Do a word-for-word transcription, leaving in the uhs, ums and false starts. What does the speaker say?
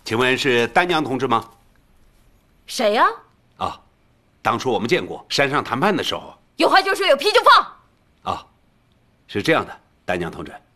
请问是丹娘同志吗？ 谁呀？ 啊，当初我们见过，山上谈判的时候。 有话就说，有屁就放。 啊，是这样的，丹娘同志，